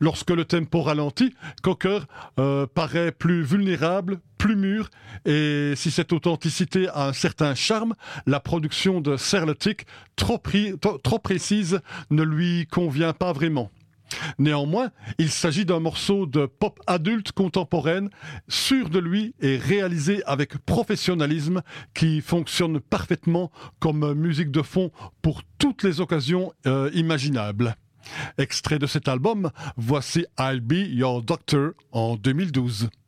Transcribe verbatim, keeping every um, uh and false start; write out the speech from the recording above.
Lorsque le tempo ralentit, Cocker euh, paraît plus vulnérable, plus mûr, et si cette authenticité a un certain charme, la production de Serletic, trop, pri- trop précise, ne lui convient pas vraiment. Néanmoins, il s'agit d'un morceau de pop adulte contemporaine, sûr de lui et réalisé avec professionnalisme, qui fonctionne parfaitement comme musique de fond pour toutes les occasions euh, imaginables. Extrait de cet album, voici I'll Be Your Doctor en deux mille douze.